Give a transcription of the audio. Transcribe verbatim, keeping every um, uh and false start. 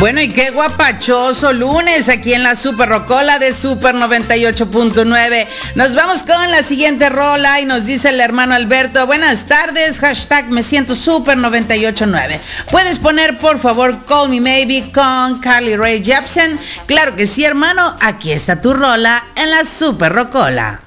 Bueno, y qué guapachoso lunes aquí en la Super Rocola de Super noventa y ocho punto nueve. Nos vamos con la siguiente rola y nos dice el hermano Alberto: buenas tardes, hashtag me siento Super noventa y ocho punto nueve. ¿Puedes poner por favor Call Me Maybe con Carly Rae Jepsen? Claro que sí, hermano, aquí está tu rola en la Super Rocola.